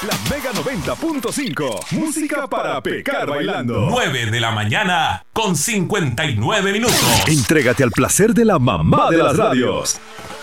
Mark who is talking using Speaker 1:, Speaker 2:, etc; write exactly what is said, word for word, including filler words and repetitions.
Speaker 1: La Mega noventa punto cinco. Música para pecar bailando.
Speaker 2: nueve de la mañana con cincuenta y nueve minutos.
Speaker 1: Entrégate al placer de la mamá de las radios.